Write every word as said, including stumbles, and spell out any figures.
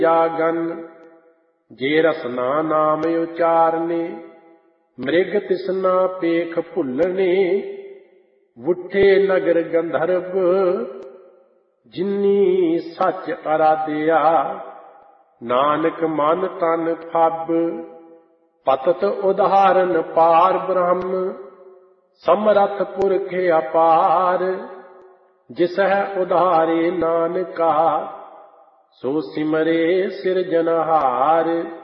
ਜਾਗਨ ਜੇ ਰਸਨਾ ਨਾਮ ਉਚਾਰਨੇ ਮ੍ਰਿਗ ਤਿਸਨਾ ਪੇਖ ਭੁੱਲਣੇ ਵੁੱਠੇ ਨਗਰ ਗੰਧਰਵ ਜਿਨੀ ਸੱਚ ਅਰਾਧਿਆ ਨਾਨਕ ਮਨ ਤਨ ਫੱਬ ਪਤਤ ਉਦਾਹਰਨ ਪਾਰ ਬ੍ਰਹਮ ਸਮਰਥ ਪੁਰਖ ਅਪਾਰ ਜਿਸ ਹੈ ਉਧਾਰੇ ਨਾਨਕਾ ਸੋ ਸਿਮਰੇ ਸਿਰਜਨਹਾਰ।